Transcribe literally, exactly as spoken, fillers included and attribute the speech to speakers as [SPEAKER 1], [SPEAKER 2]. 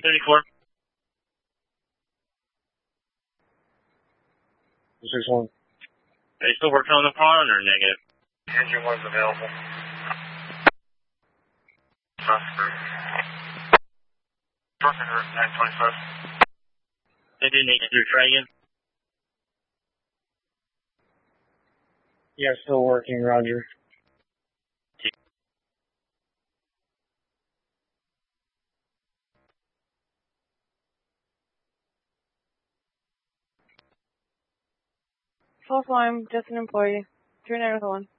[SPEAKER 1] seventy-four.
[SPEAKER 2] six one.
[SPEAKER 1] Are you still working on the pond or negative?
[SPEAKER 2] Engine one's available. Suspect. Trucking her nine twenty-five.
[SPEAKER 1] Engine eighty-three, try again.
[SPEAKER 2] Yeah, still working, roger.
[SPEAKER 3] Full flying, just an employee. three nine one.